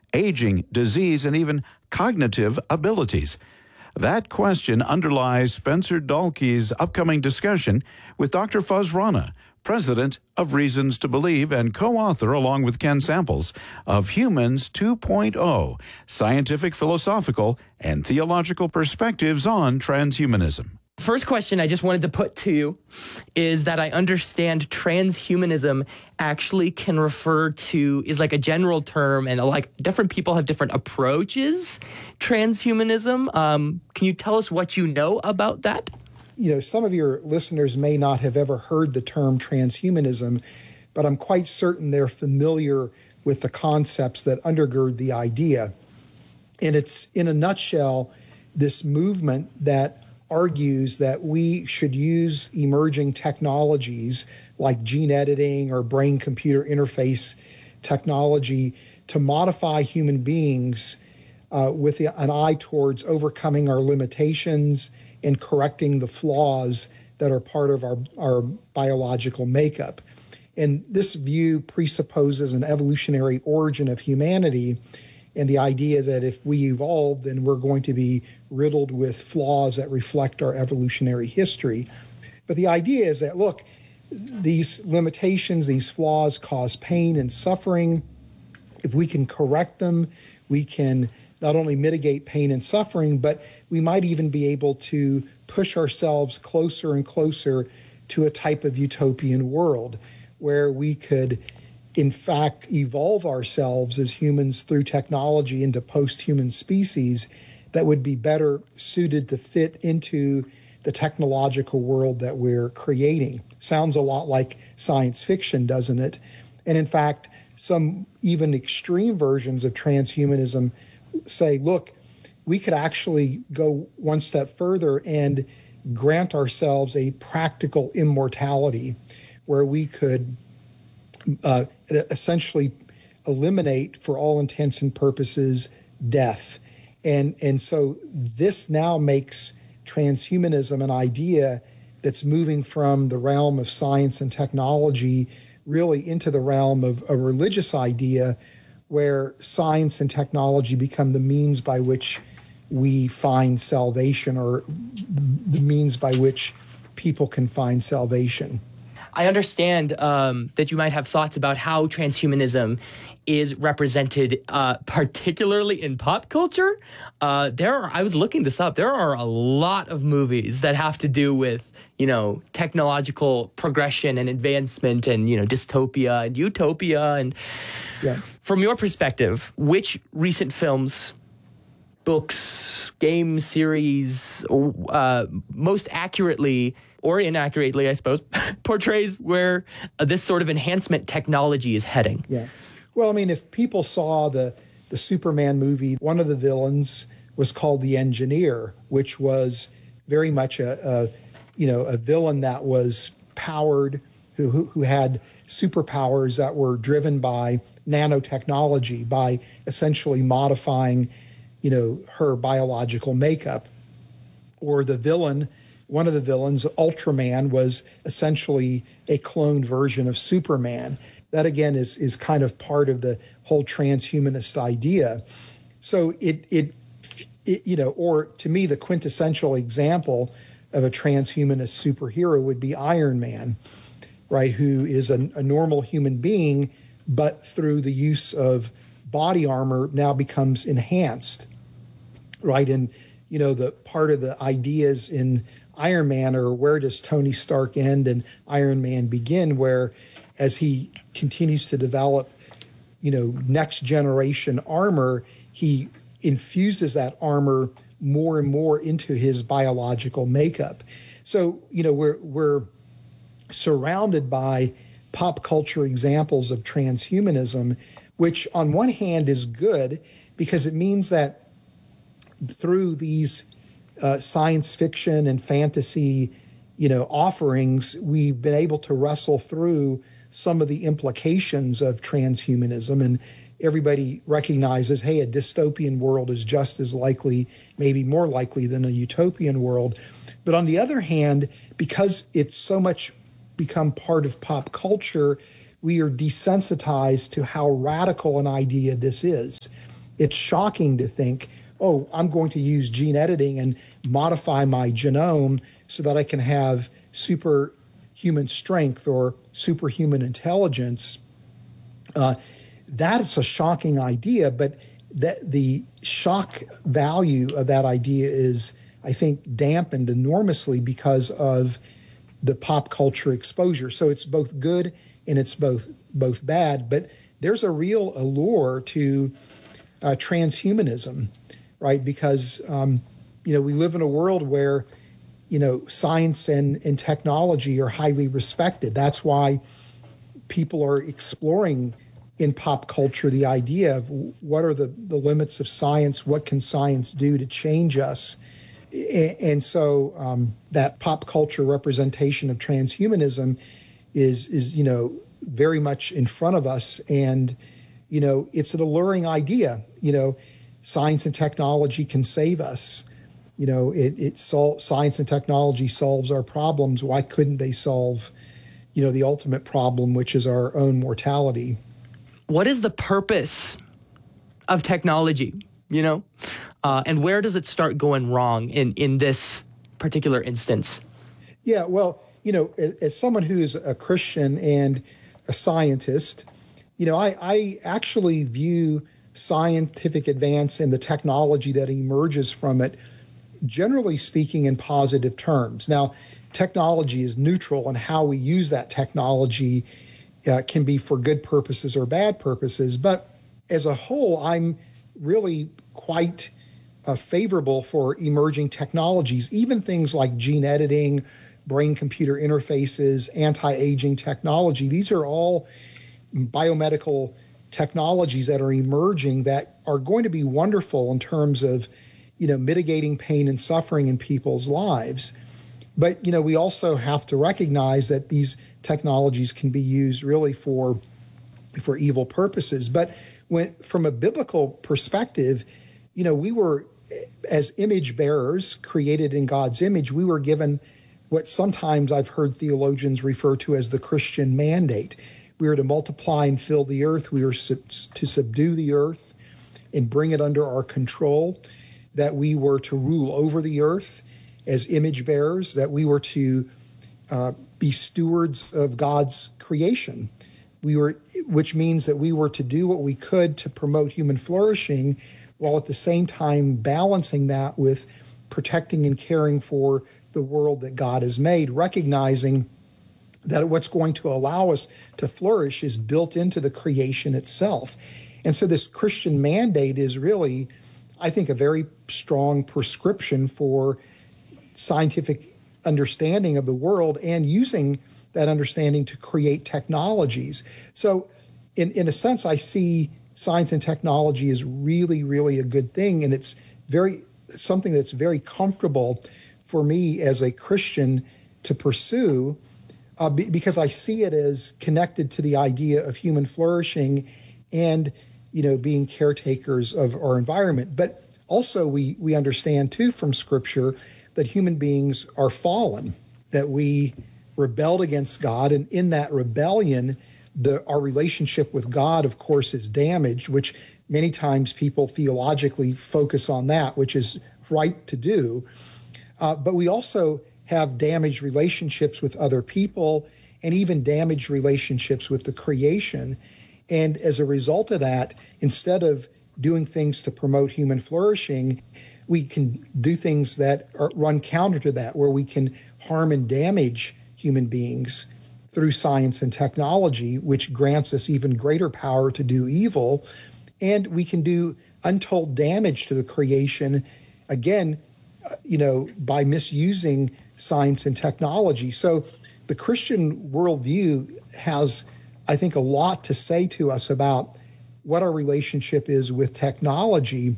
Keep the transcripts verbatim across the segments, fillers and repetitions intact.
aging, disease, and even cognitive abilities? That question underlies Spencer Dahlke's upcoming discussion with Doctor Fuz Rana, president of Reasons to Believe and co-author, along with Ken Samples, of Humans two point oh, Scientific, Philosophical, and Theological Perspectives on Transhumanism. First question I just wanted to put to you is that I understand transhumanism actually can refer to, is like a general term, and like different people have different approaches. Transhumanism. Um, can you tell us what you know about that? You know, some of your listeners may not have ever heard the term transhumanism, but I'm quite certain they're familiar with the concepts that undergird the idea. And it's, in a nutshell, this movement that argues that we should use emerging technologies like gene editing or brain-computer interface technology to modify human beings uh, with the, an eye towards overcoming our limitations and correcting the flaws that are part of our, our biological makeup. And this view presupposes an evolutionary origin of humanity. And the idea is that if we evolve, then we're going to be riddled with flaws that reflect our evolutionary history. But the idea is that, look, these limitations, these flaws cause pain and suffering. If we can correct them, we can not only mitigate pain and suffering, but we might even be able to push ourselves closer and closer to a type of utopian world where we could, in fact, evolve ourselves as humans through technology into post-human species that would be better suited to fit into the technological world that we're creating. Sounds a lot like science fiction, doesn't it? And in fact, some even extreme versions of transhumanism say, look, we could actually go one step further and grant ourselves a practical immortality where we could uh, essentially eliminate, for all intents and purposes, death. And, and so this now makes transhumanism an idea that's moving from the realm of science and technology really into the realm of a religious idea where science and technology become the means by which we find salvation, or the means by which people can find salvation. I understand um, that you might have thoughts about how transhumanism is represented, uh, particularly in pop culture. Uh, there are, I was looking this up, there are a lot of movies that have to do with, you know, technological progression and advancement and, you know, dystopia and utopia. And yeah. From your perspective, which recent films, books, game series, uh, most accurately or inaccurately, I suppose, portrays where uh, this sort of enhancement technology is heading? Yeah. Well, I mean, if people saw the, the Superman movie, one of the villains was called the Engineer, which was very much a, a you know, a villain that was powered, who, who, who had superpowers that were driven by nanotechnology, by essentially modifying, you know, her biological makeup. Or the villain, one of the villains, Ultraman, was essentially a cloned version of Superman. That, again, is is kind of part of the whole transhumanist idea. So it, it, it you know, or to me, the quintessential example of a transhumanist superhero would be Iron Man, right, who is a, a normal human being, but through the use of body armor now becomes enhanced, right? And, you know, the part of the ideas in Iron Man are, where does Tony Stark end and Iron Man begin, where as he continues to develop, you know, next generation armor, he infuses that armor more and more into his biological makeup. So, you know, we're we're surrounded by pop culture examples of transhumanism, which on one hand is good because it means that through these uh, science fiction and fantasy, you know, offerings, we've been able to wrestle through some of the implications of transhumanism, and everybody recognizes, hey, a dystopian world is just as likely, maybe more likely than a utopian world. But on the other hand, because it's so much become part of pop culture, we are desensitized to how radical an idea this is. it's shocking to think, oh, I'm going to use gene editing and modify my genome so that I can have superhuman strength or superhuman intelligence. Uh, that is a shocking idea, but that the shock value of that idea is, I think, dampened enormously because of the pop culture exposure. So it's both good and it's both both bad, but there's a real allure to uh, transhumanism, right? Because um, you know, we live in a world where, you know, science and, and technology are highly respected. That's why people are exploring in pop culture the idea of what are the, the limits of science, what can science do to change us. And so um, that pop culture representation of transhumanism is, is, you know, very much in front of us. And, you know, it's an alluring idea. You know, science and technology can save us. You know, it, it sol- science and technology solves our problems. Why couldn't they solve, you know, the ultimate problem, which is our own mortality? What is the purpose of technology, you know? Uh, and where does it start going wrong in, in this particular instance? Yeah, well, you know, as, as someone who's a Christian and a scientist, you know, I, I actually view scientific advance and the technology that emerges from it, generally speaking, in positive terms. Now, technology is neutral, and how we use that technology uh, can be for good purposes or bad purposes. But as a whole, I'm really quite uh, favorable for emerging technologies, even things like gene editing, brain-computer interfaces, anti-aging technology. These are all biomedical technologies that are emerging that are going to be wonderful in terms of, you know, mitigating pain and suffering in people's lives. But, you know, we also have to recognize that these technologies can be used really for for evil purposes. But when, from a biblical perspective, you know, we were, as image bearers created in God's image, we were given what sometimes I've heard theologians refer to as the Christian mandate. We are to multiply and fill the earth. We are sub- to subdue the earth and bring it under our control, that we were to rule over the earth as image bearers, that we were to uh, be stewards of God's creation. We were, which means that we were to do what we could to promote human flourishing, while at the same time balancing that with protecting and caring for the world that God has made, recognizing that what's going to allow us to flourish is built into the creation itself. And so this Christian mandate is really, I think, a very strong prescription for scientific understanding of the world and using that understanding to create technologies. So in, in a sense, I see science and technology as really, really a good thing. And it's very something that's very comfortable for me as a Christian to pursue, uh, be, because I see it as connected to the idea of human flourishing and, you know, being caretakers of our environment. But also we, we understand too from Scripture that human beings are fallen, that we rebelled against God, and in that rebellion, the our relationship with God, of course, is damaged, which many times people theologically focus on that, which is right to do. Uh, but we also have damaged relationships with other people and even damaged relationships with the creation. And as a result of that, instead of doing things to promote human flourishing, we can do things that are, run counter to that, where we can harm and damage human beings through science and technology, which grants us even greater power to do evil. And we can do untold damage to the creation, again, uh, you know, by misusing science and technology. So the Christian worldview has, I think, a lot to say to us about what our relationship is with technology.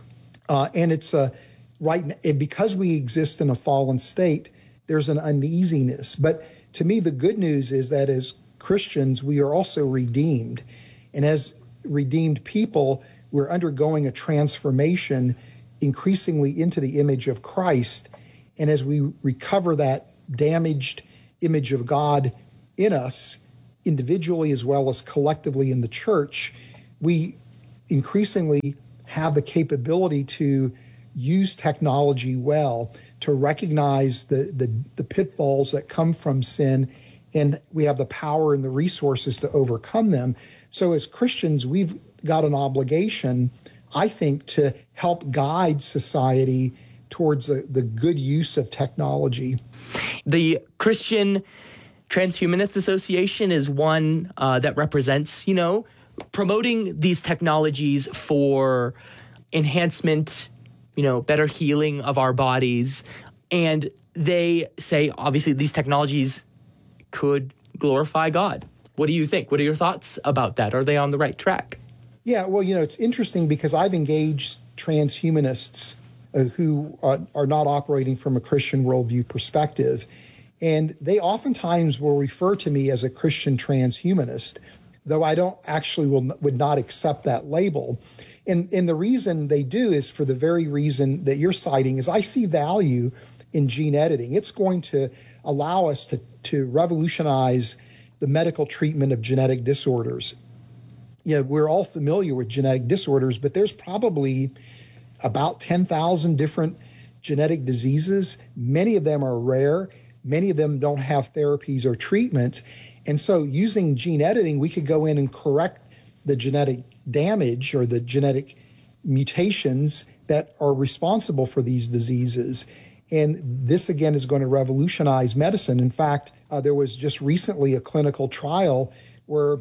Uh, and it's a right and because we exist in a fallen state, there's an uneasiness. But to me, the good news is that as Christians, we are also redeemed. And as redeemed people, we're undergoing a transformation increasingly into the image of Christ. And as we recover that damaged image of God in us, individually as well as collectively in the church, we increasingly have the capability to use technology well, to recognize the, the, the pitfalls that come from sin, and we have the power and the resources to overcome them. So as Christians, we've got an obligation, I think, to help guide society towards the, the good use of technology. The Christian Transhumanist Association is one uh, that represents, you know, promoting these technologies for enhancement, you know, better healing of our bodies. And they say, obviously, these technologies could glorify God. What do you think? What are your thoughts about that? Are they on the right track? Yeah, well, you know, it's interesting because I've engaged transhumanists uh, who are, are not operating from a Christian worldview perspective. And they oftentimes will refer to me as a Christian transhumanist, though I don't actually will, would not accept that label. And, and the reason they do is for the very reason that you're citing is I see value in gene editing. It's going to allow us to, to revolutionize the medical treatment of genetic disorders. You know, we're all familiar with genetic disorders, but there's probably about ten thousand different genetic diseases. Many of them are rare. Many of them don't have therapies or treatments. And so using gene editing, we could go in and correct the genetic damage or the genetic mutations that are responsible for these diseases. And this, again, is going to revolutionize medicine. In fact, uh, there was just recently a clinical trial where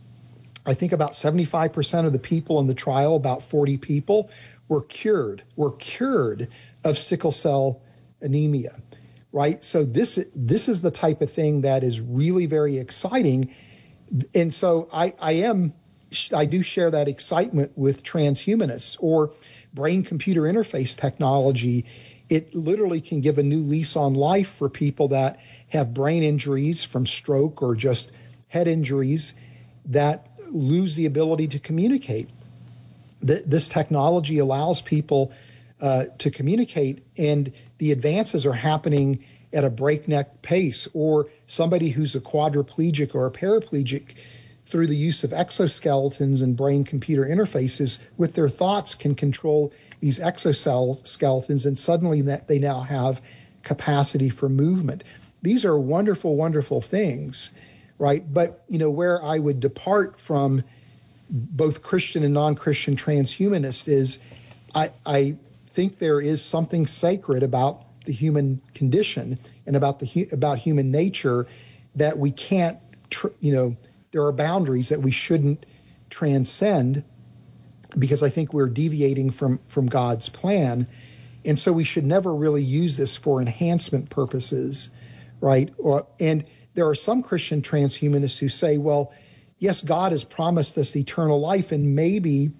I think about seventy-five percent of the people in the trial, about forty people, were cured, were cured of sickle cell anemia, right? So this, this is the type of thing that is really very exciting. And so I, I am, I do share that excitement with transhumanists or brain-computer interface technology. It literally can give a new lease on life for people that have brain injuries from stroke or just head injuries that lose the ability to communicate. This technology allows people uh, to communicate, and the advances are happening at a breakneck pace. Or somebody who's a quadriplegic or a paraplegic, through the use of exoskeletons and brain-computer interfaces, with their thoughts can control these exoskeletons, and suddenly that they now have capacity for movement. These are wonderful, wonderful things, right? But, you know, where I would depart from both Christian and non-Christian transhumanists is I, I think there is something sacred about the human condition and about the about human nature that we can't, tr- you know, there are boundaries that we shouldn't transcend, because I think we're deviating from, from God's plan. And so we should never really use this for enhancement purposes, right? Or, and there are some Christian transhumanists who say, well, yes, God has promised us eternal life, and maybe,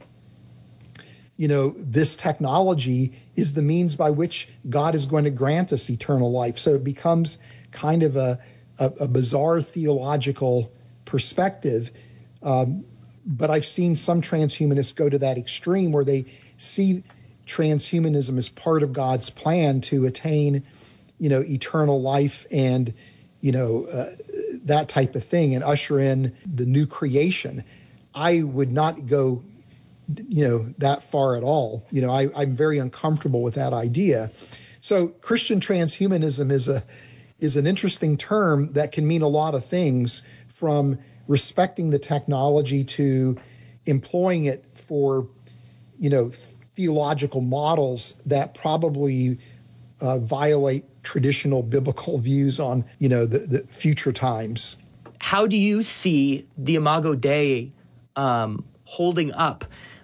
you know, this technology is the means by which God is going to grant us eternal life. So it becomes kind of a, a, a bizarre theological perspective. Um, but I've seen some transhumanists go to that extreme where they see transhumanism as part of God's plan to attain, you know, eternal life and, you know, uh, that type of thing, and usher in the new creation. I would not go, you know, that far at all. You know, I, I'm very uncomfortable with that idea. So Christian transhumanism is a is an interesting term that can mean a lot of things, from respecting the technology to employing it for, you know, theological models that probably uh, violate traditional biblical views on, you know, the, the future times. How do you see the Imago Dei um, holding up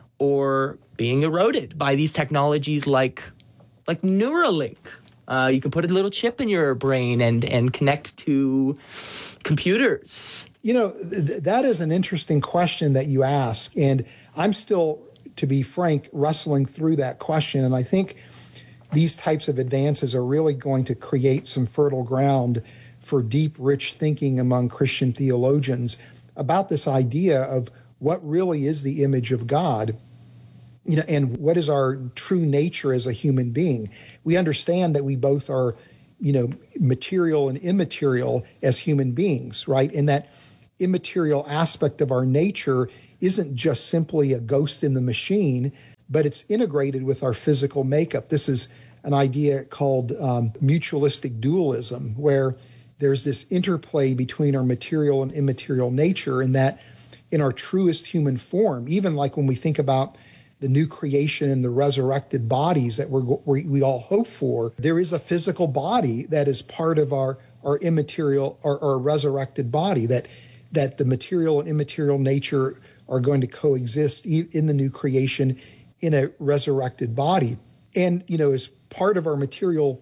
or being eroded by these technologies like like Neuralink? Uh, you can put a little chip in your brain and and connect to computers. You know, th- that is an interesting question that you ask, and I'm still, to be frank, wrestling through that question. And I think these types of advances are really going to create some fertile ground for deep, rich thinking among Christian theologians about this idea of what really is the image of God, you know, and what is our true nature as a human being. We understand that we both are, you know, material and immaterial as human beings, right? And that immaterial aspect of our nature isn't just simply a ghost in the machine, but it's integrated with our physical makeup. This is an idea called um, mutualistic dualism, where there's this interplay between our material and immaterial nature, and that in our truest human form, even like when we think about the new creation and the resurrected bodies that we're, we, we all hope for, there is a physical body that is part of our, our immaterial, our, our resurrected body, that, that the material and immaterial nature are going to coexist in the new creation in a resurrected body. And, you know, as part of our material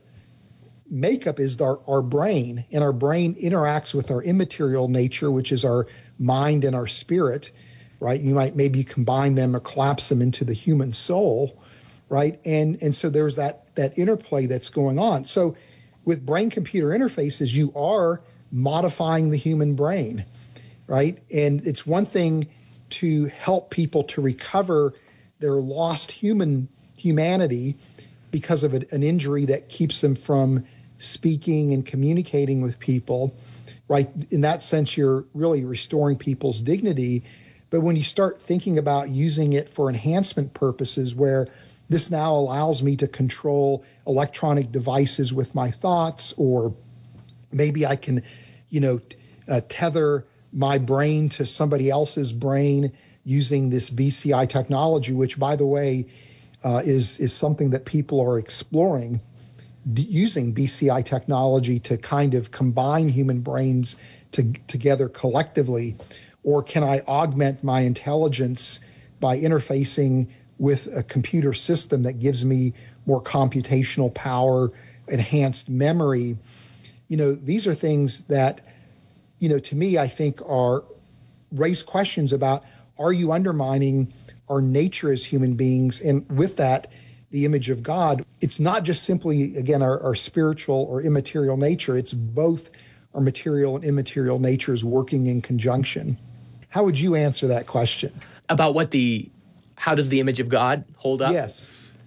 makeup is our, our brain, and our brain interacts with our immaterial nature, which is our mind and our spirit, right? You might maybe combine them or collapse them into the human soul, right? And and so there's that that interplay that's going on. So with brain-computer interfaces, you are modifying the human brain, right? And it's one thing to help people to recover their lost human humanity because of a, an injury that keeps them from speaking and communicating with people, right? In that sense, you're really restoring people's dignity. But when you start thinking about using it for enhancement purposes, where this now allows me to control electronic devices with my thoughts, or maybe I can, you know, uh, tether my brain to somebody else's brain using this B C I technology, which, by the way, uh, is is something that people are exploring, d- using B C I technology to kind of combine human brains to, together collectively. Or can I augment my intelligence by interfacing with a computer system that gives me more computational power, enhanced memory? You know, these are things that, you know, to me, I think are raise questions about, are you undermining our nature as human beings? And with that, the image of God. It's not just simply, again, our, our spiritual or immaterial nature. It's both our material and immaterial natures working in conjunction. How would you answer that question? About what the, how does the image of God hold up? Yes.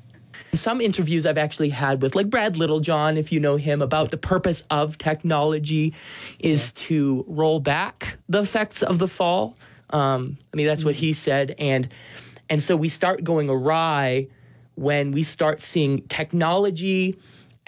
Some interviews I've actually had with, like, Brad Littlejohn, if you know him, about the purpose of technology is yeah. to roll back the effects of the fall. Um, I mean, that's mm-hmm. what he said. And, and so we start going awry when we start seeing technology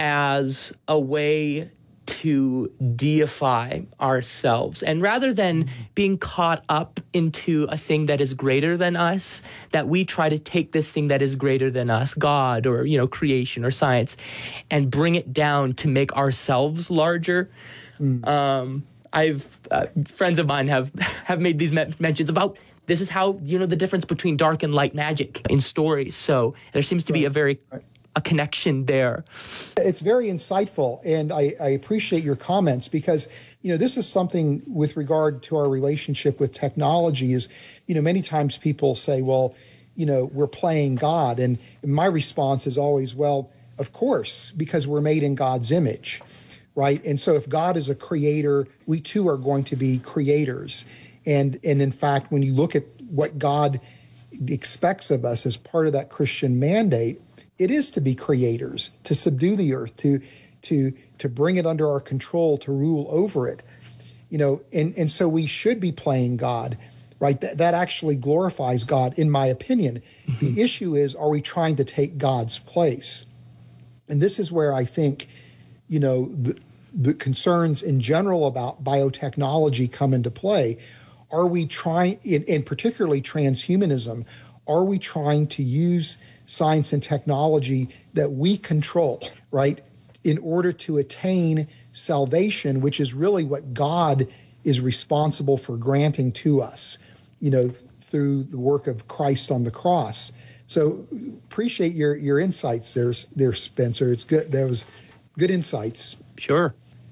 as a way to deify ourselves. And rather than being caught up into a thing that is greater than us, that we try to take this thing that is greater than us, God or, you know, creation or science, and bring it down to make ourselves larger. Mm. Um, I've, uh, friends of mine have, have made these me- mentions about this is how, you know, the difference between dark and light magic in stories. So there seems to be a very... Right. a connection there. It's very insightful, and I, I appreciate your comments, because, you know, this is something with regard to our relationship with technology is, you know, many times people say, well, you know, we're playing God. And my response is always, well, of course, because we're made in God's image, right? And so if God is a creator, we too are going to be creators. And, and in fact, when you look at what God expects of us as part of that Christian mandate, it is to be creators, to subdue the earth, to to to bring it under our control, to rule over it. You know, and, and so we should be playing God, right? That, that actually glorifies God, in my opinion. Mm-hmm. The issue is, are we trying to take God's place? And this is where I think, you know, the, the concerns in general about biotechnology come into play. Are we trying, and particularly transhumanism, are we trying to use science and technology that we control, right, in order to attain salvation, which is really what God is responsible for granting to us, you know, through the work of Christ on the cross? So appreciate your your insights there, there, Spencer. It's good. That was good insights. Sure.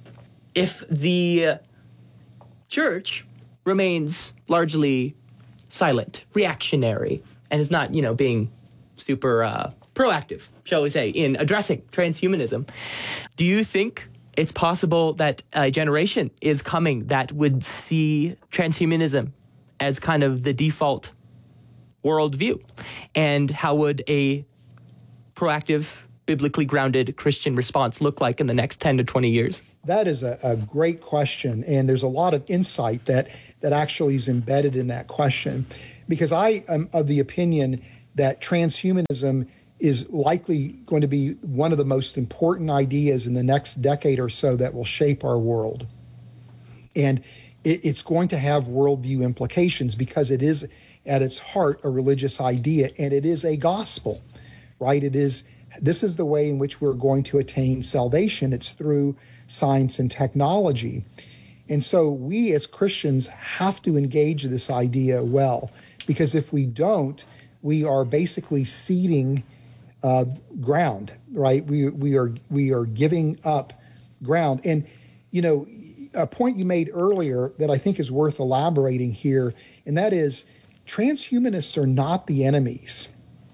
If the church remains largely silent, reactionary, and is not, you know, being super uh, proactive, shall we say, in addressing transhumanism, do you think it's possible that a generation is coming that would see transhumanism as kind of the default worldview? And how would a proactive, biblically grounded Christian response look like in the next ten to twenty years? That is a, a great question, and there's a lot of insight that, that actually is embedded in that question, because I am of the opinion that transhumanism is likely going to be one of the most important ideas in the next decade or so that will shape our world. And it, it's going to have worldview implications because it is at its heart a religious idea, and it is a gospel, right? It is, this is the way in which we're going to attain salvation. It's through science and technology. And so we as Christians have to engage this idea well, because if we don't, we are basically ceding uh, ground, right? We we are we are giving up ground. And you know, a point you made earlier that I think is worth elaborating here, and that is transhumanists are not the enemies,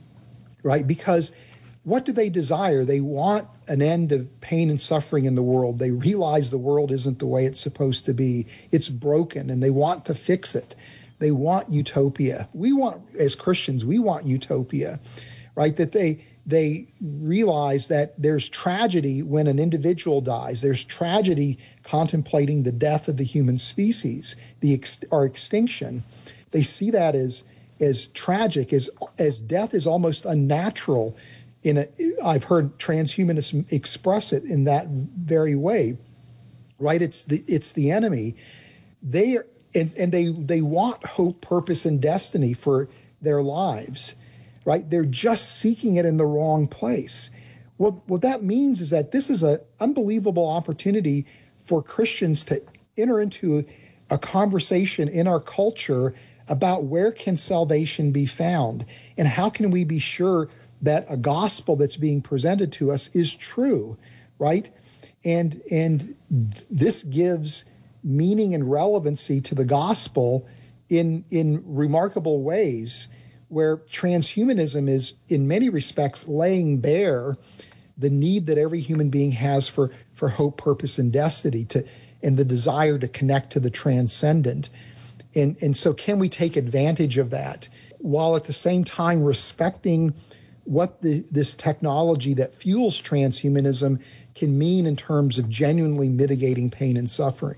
right? Because what do they desire? They want an end of pain and suffering in the world. They realize the world isn't the way it's supposed to be. It's broken, and they want to fix it. They want utopia. We want, as Christians, we want utopia, right? That they they realize that there's tragedy when an individual dies. There's tragedy contemplating the death of the human species, the ex, our extinction. They see that as as tragic, as as death is almost unnatural. In a, I've heard transhumanists express it in that very way, right? It's the it's the enemy. They are, and and they they want hope, purpose, and destiny for their lives, right? They're just seeking it in the wrong place. What what that means is that this is an unbelievable opportunity for Christians to enter into a, a conversation in our culture about where can salvation be found, and how can we be sure that a gospel that's being presented to us is true, right? And and this gives meaning and relevancy to the gospel in in remarkable ways, where transhumanism is in many respects laying bare the need that every human being has for for hope, purpose, and destiny, to and the desire to connect to the transcendent. And and so can we take advantage of that while at the same time respecting what the, this technology that fuels transhumanism can mean in terms of genuinely mitigating pain and suffering?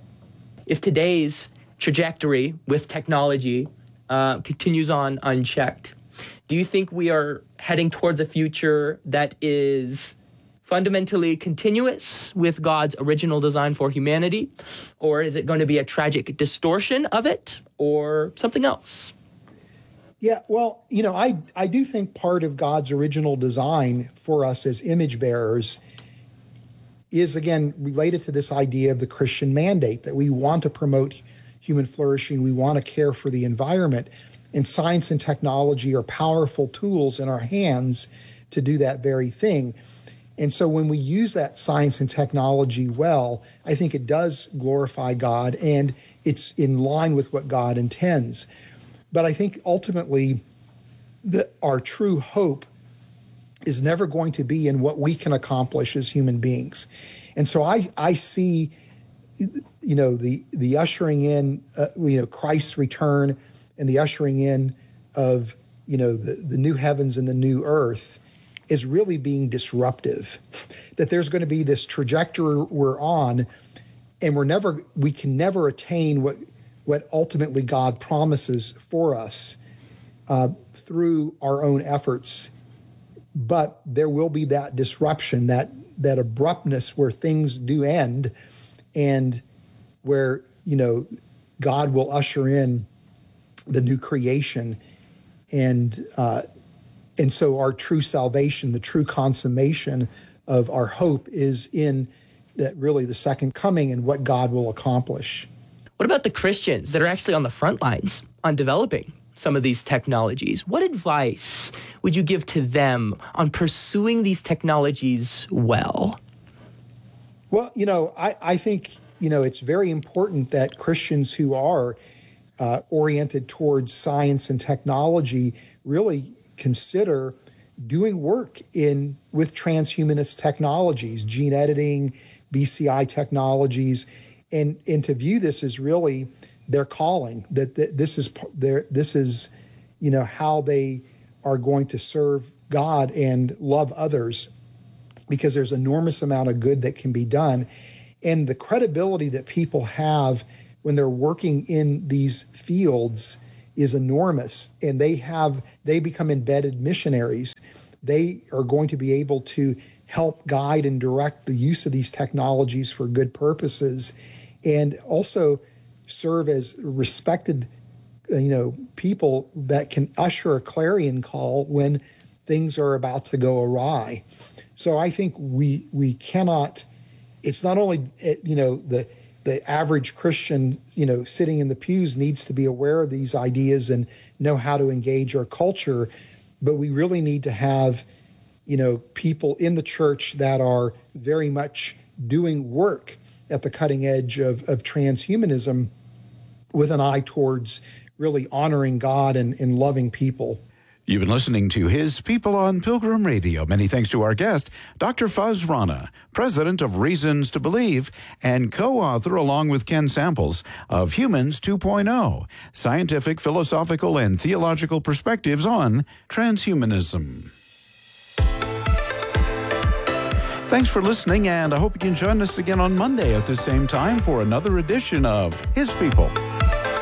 If today's trajectory with technology uh, continues on unchecked, do you think we are heading towards a future that is fundamentally continuous with God's original design for humanity? Or is it going to be a tragic distortion of it, or something else? Yeah, well, you know, I, I do think part of God's original design for us as image bearers is, again, related to this idea of the Christian mandate, that we want to promote human flourishing, we want to care for the environment, and science and technology are powerful tools in our hands to do that very thing. And so when we use that science and technology well, I think it does glorify God, and it's in line with what God intends. But I think ultimately that our true hope is never going to be in what we can accomplish as human beings. And so I, I see, you know, the, the ushering in, uh, you know, Christ's return and the ushering in of, you know, the, the new heavens and the new earth is really being disruptive. That there's going to be this trajectory we're on, and we're never, we can never attain what what ultimately God promises for us uh, through our own efforts. But there will be that disruption, that that abruptness where things do end, and where, you know, God will usher in the new creation. And uh, and so our true salvation, the true consummation of our hope is in that really the second coming and what God will accomplish. What about the Christians that are actually on the front lines on developing some of these technologies? What advice would you give to them on pursuing these technologies well? Well, you know, I, I think, you know, it's very important that Christians who are uh, oriented towards science and technology really consider doing work in with transhumanist technologies, gene editing, B C I technologies, and and to view this as really their calling, that, that this is their this is, you know, how they are going to serve God and love others, because there's enormous amount of good that can be done. And the credibility that people have when they're working in these fields is enormous, and they have they become embedded missionaries. They are going to be able to help guide and direct the use of these technologies for good purposes, and also serve as respected, you know, people that can usher a clarion call when things are about to go awry. So I think we we cannot. It's not only, you know, the the average Christian, you know, sitting in the pews needs to be aware of these ideas and know how to engage our culture, but we really need to have, you know, people in the church that are very much doing work at the cutting edge of, of transhumanism with an eye towards really honoring God and, and loving people. You've been listening to His People on Pilgrim Radio. Many thanks to our guest, Doctor Fuz Rana, president of Reasons to Believe and co-author, along with Ken Samples, of Humans two point oh, Scientific, Philosophical, and Theological Perspectives on Transhumanism. Thanks for listening, and I hope you can join us again on Monday at the same time for another edition of His People.